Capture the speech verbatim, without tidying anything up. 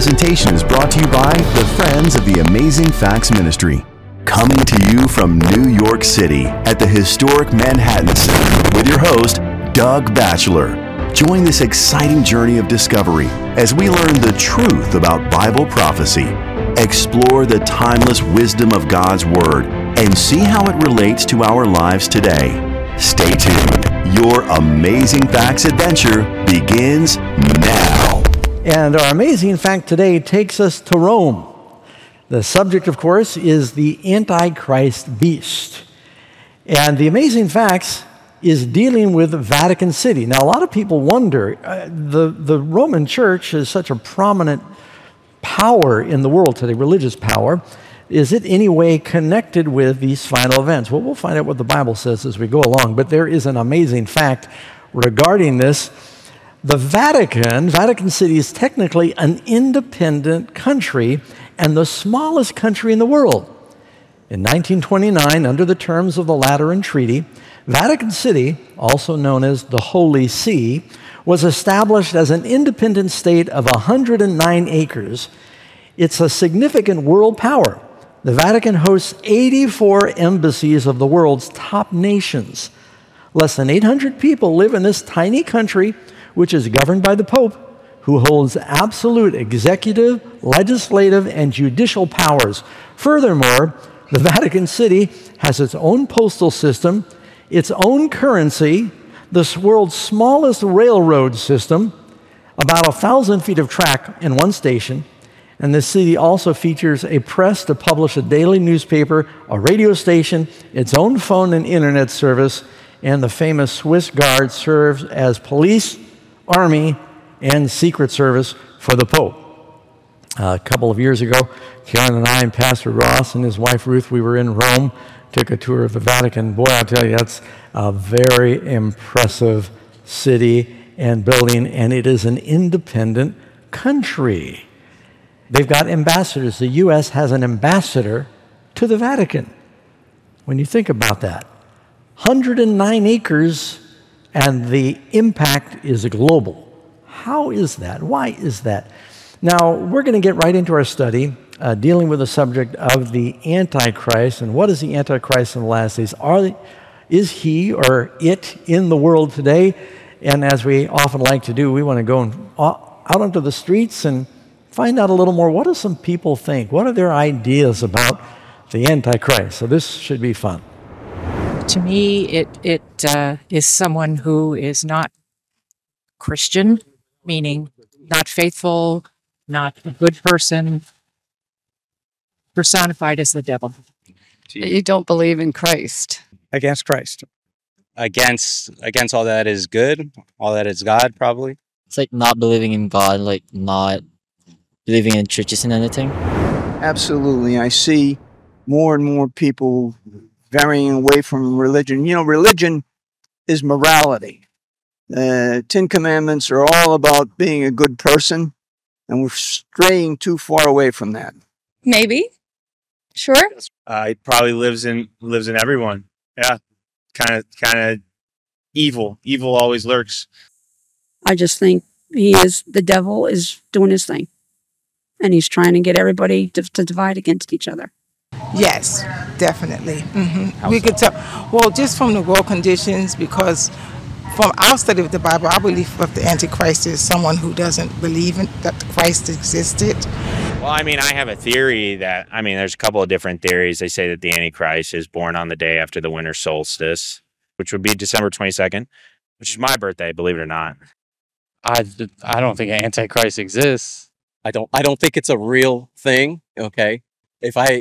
presentation is brought to you by the Friends of the Amazing Facts Ministry. Coming to you from New York City at the historic Manhattan Center with your host, Doug Batchelor. Join this exciting journey of discovery as we learn the truth about Bible prophecy, explore the timeless wisdom of God's Word, and see how it relates to our lives today. Stay tuned. Your Amazing Facts adventure begins now. And our amazing fact today takes us to Rome. The subject, of course, is the Antichrist beast. And the amazing facts is dealing with Vatican City. Now, a lot of people wonder, uh, the, the Roman Church is such a prominent power in the world today, religious power. Is it any way connected with these final events? Well, we'll find out what the Bible says as we go along, but there is an amazing fact regarding this. The Vatican, Vatican City is technically an independent country and the smallest country in the world. In nineteen twenty-nine, under the terms of the Lateran Treaty, Vatican City, also known as the Holy See, was established as an independent state of one hundred nine acres. It's a significant world power. The Vatican hosts eighty-four embassies of the world's top nations. Less than eight hundred people live in this tiny country, which is governed by the Pope, who holds absolute executive, legislative, and judicial powers. Furthermore, the Vatican City has its own postal system, its own currency, the world's smallest railroad system, about a thousand feet of track in one station, and the city also features a press to publish a daily newspaper, a radio station, its own phone and internet service, and the famous Swiss Guard serves as police, army, and secret service for the Pope. Uh, a couple of years ago, Karen and I and Pastor Ross and his wife Ruth, we were in Rome, took a tour of the Vatican. Boy, I tell you, that's a very impressive city and building, and it is an independent country. They've got ambassadors. The U S has an ambassador to the Vatican. When you think about that, one hundred nine acres, and the impact is global. How is that? Why is that? Now, we're going to get right into our study, uh, dealing with the subject of the Antichrist, and what is the Antichrist in the last days? Are they, is he or it in the world today? And as we often like to do, we want to go out onto the streets and find out a little more. What do some people think? What are their ideas about the Antichrist? So this should be fun. To me, it it uh, is someone who is not Christian, meaning not faithful, not a good person, personified as the devil. You don't believe in Christ. Against Christ. Against against all that is good, all that is God, probably. It's like not believing in God, like not believing in churches and anything. Absolutely. I see more and more people varying away from religion. You know, religion is morality. The Ten Commandments are all about being a good person, and we're straying too far away from that. Maybe. Sure. Uh, he probably lives in lives in everyone. Yeah, kind of kind of evil. Evil always lurks. I just think he is the devil is doing his thing, and he's trying to get everybody to, to divide against each other. Yes, definitely. Mm-hmm. We could tell. Well, just from the world conditions, because from our study of the Bible, I believe that the Antichrist is someone who doesn't believe in, that Christ existed. Well, I mean, I have a theory that, I mean, there's a couple of different theories. They say that the Antichrist is born on the day after the winter solstice, which would be December twenty-second, which is my birthday, believe it or not. I, I don't think Antichrist exists. I don't I don't think it's a real thing, okay? If I